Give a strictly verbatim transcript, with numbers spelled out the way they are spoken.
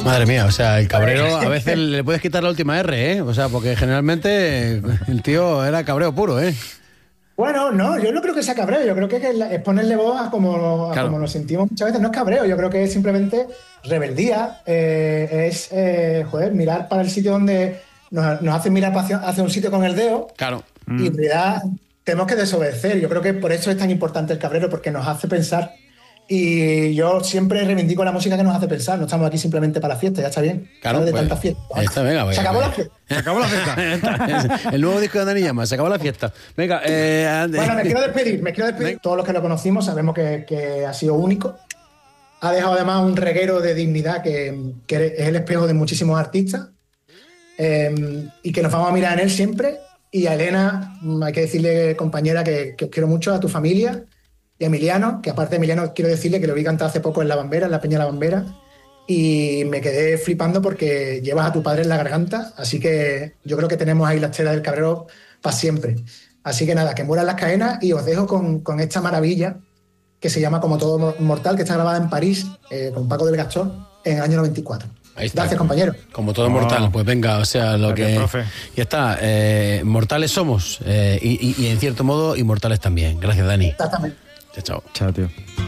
Madre mía, o sea, el cabrero a veces le puedes quitar la última R, ¿eh? O sea, porque generalmente el tío era cabreo puro, ¿eh? Bueno, no, yo no creo que sea cabreo, yo creo que es ponerle voz a como, a Claro. como nos sentimos muchas veces. No es cabreo, yo creo que es simplemente rebeldía, eh, es, eh, joder, mirar para el sitio donde nos, nos hacen mirar hacia, hacia un sitio con el dedo Claro. y en realidad tenemos que desobedecer. Yo creo que por eso es tan importante el cabrero, porque nos hace pensar. Y yo siempre reivindico la música que nos hace pensar. No estamos aquí simplemente para la fiesta, ya está bien. Claro, de pues, tanta fiesta. ahí está, venga, venga, Se acabó venga. la fiesta. Se acabó la fiesta. El nuevo disco de Dani Llama, se acabó la fiesta. Venga, eh, Bueno, me quiero despedir, me quiero despedir. Todos los que lo conocimos sabemos que, que ha sido único. Ha dejado además un reguero de dignidad que, que es el espejo de muchísimos artistas eh, y que nos vamos a mirar en él siempre. Y a Elena, hay que decirle, compañera, que, que os quiero mucho, a tu familia y a Emiliano, que aparte de Emiliano quiero decirle que lo vi cantar hace poco en La Bambera, en la Peña La Bambera, y me quedé flipando porque llevas a tu padre en la garganta, así que yo creo que tenemos ahí la estela del cabrero para siempre. Así que nada, que mueran las cadenas y os dejo con, con esta maravilla que se llama Como todo mortal, que está grabada en París eh, con Paco del Gastor en el año noventa y cuatro. Ahí está. Gracias, compañero. Como todo Oh. mortal, pues venga, o sea, lo Gracias, que... profe. Ya está, eh, mortales somos, eh, y, y, y en cierto modo, inmortales también. Gracias, Dani. Exactamente. Chao, chao. Chao, tío.